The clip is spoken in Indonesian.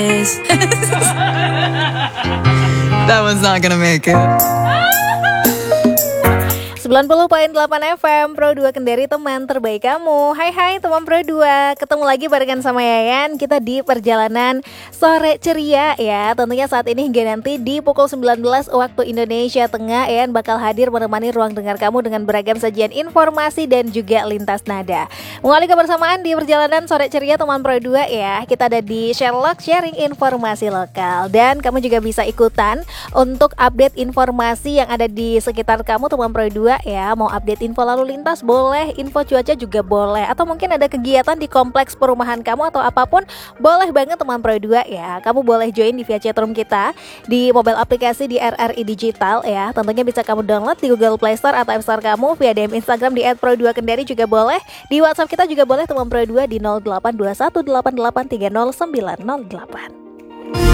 That one's not gonna make it. 90.8 FM Pro 2 Kendari, teman terbaik kamu. Hai teman Pro 2, ketemu lagi barengan sama Yayan. Kita di perjalanan sore ceria ya. Tentunya saat ini hingga nanti di pukul 19 waktu Indonesia Tengah, Yayan bakal hadir menemani ruang dengar kamu dengan beragam sajian informasi dan juga lintas nada. Mengalih kebersamaan di perjalanan sore ceria teman Pro 2 ya. Kita ada di Sherlock, sharing informasi lokal. Dan kamu juga bisa ikutan untuk update informasi yang ada di sekitar kamu teman Pro 2 ya. Mau update info lalu lintas boleh, info cuaca juga boleh, atau mungkin ada kegiatan di kompleks perumahan kamu atau apapun, boleh banget teman Pro 2 ya. Kamu boleh join di via chatroom kita di mobile aplikasi di RRI Digital ya. Tentunya bisa kamu download di Google Play Store atau App Store kamu, via DM Instagram di @pro2kendari juga boleh. Di WhatsApp kita juga boleh teman Pro 2 di 082188300908.